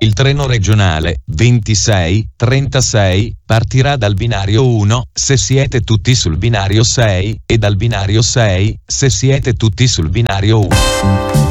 Il treno regionale 2636 partirà dal binario 1 se siete tutti sul binario 6 e dal binario 6 se siete tutti sul binario 1.